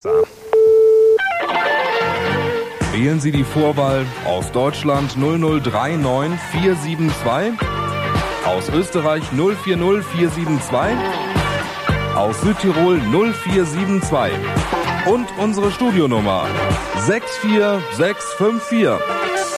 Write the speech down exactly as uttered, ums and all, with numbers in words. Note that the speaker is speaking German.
Wählen Sie die Vorwahl aus Deutschland null null drei neun vier sieben zwei, aus Österreich null vier null vier sieben zwei, aus Südtirol null vier sieben zwei und unsere Studionummer sechs vier sechs fünf vier.